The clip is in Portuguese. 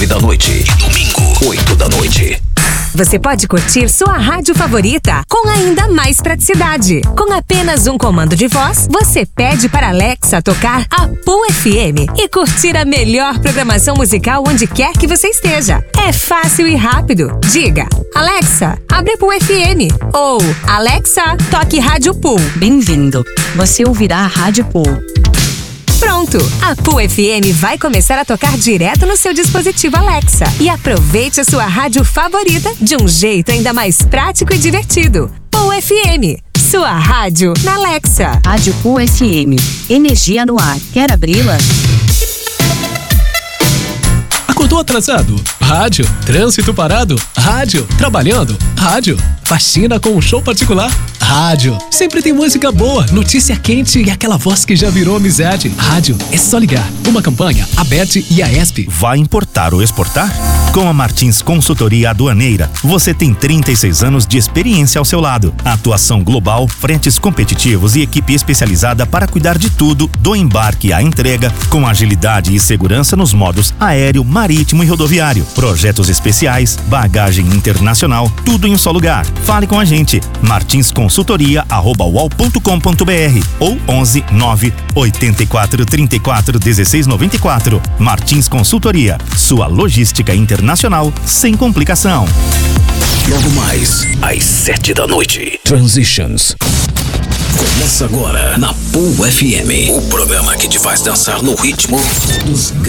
9 da noite. E domingo, 8 da noite. Você pode curtir sua rádio favorita com ainda mais praticidade. Com apenas um comando de voz, você pede para a Alexa tocar a Pool FM e curtir a melhor programação musical onde quer que você esteja. É fácil e rápido. Diga, Alexa, abre a Pool FM. Ou, Alexa, toque Rádio Pool. Bem-vindo. Você ouvirá a Rádio Pool. Pronto! A Pool FM vai começar a tocar direto no seu dispositivo Alexa. E aproveite a sua rádio favorita de um jeito ainda mais prático e divertido. Pool FM, sua rádio na Alexa. Rádio Pool FM. Energia no ar. Quer abri-la? Acordou atrasado? Rádio. Trânsito parado? Rádio. Trabalhando? Rádio. Faxina com um show particular? Rádio. Sempre tem música boa, notícia quente e aquela voz que já virou amizade. Rádio. É só ligar. Uma campanha, a Bet e a ESP. Vai importar ou exportar? Com a Martins Consultoria Aduaneira, você tem 36 anos de experiência ao seu lado. Atuação global, fretes competitivos e equipe especializada para cuidar de tudo, do embarque à entrega, com agilidade e segurança nos modos aéreo, marítimo e rodoviário. Projetos especiais, bagagem internacional, tudo em um só lugar. Fale com a gente. martinsconsultoria@uol.com.br ou 11 9 84 34 16 94. Martins Consultoria, sua logística internacional sem complicação. Logo mais, às 7 da noite. Transitions. Começa agora na Pool FM, o programa que te faz dançar no ritmo dos grandes.